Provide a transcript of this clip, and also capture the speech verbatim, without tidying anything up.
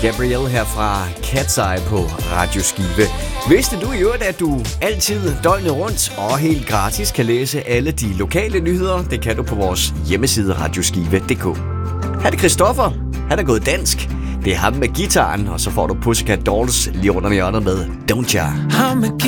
Gabrielle her fra Cat's Eye på Radio Skive. Vidste du i øvrigt, at du altid døgnet rundt og helt gratis kan læse alle de lokale nyheder? Det kan du på vores hjemmeside radioskive punktum d k. Her er det Christoffer. Han er gået dansk. Det er ham med gitaren, og så får du Pussycat Dolls lige rundt om hjørnet med Don't Ya.